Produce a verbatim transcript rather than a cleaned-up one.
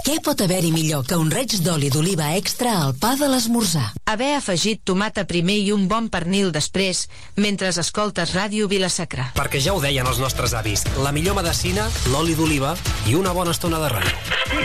Què pot haver-hi millor que un reig d'oli d'oliva extra al pa de l'esmorzar? Haver afegit tomata primer i un bon pernil després, mentre escoltes Ràdio Vila-sacra. Perquè ja ho deien els nostres avis, la millor medecina, l'oli d'oliva i una bona estona de ràdio.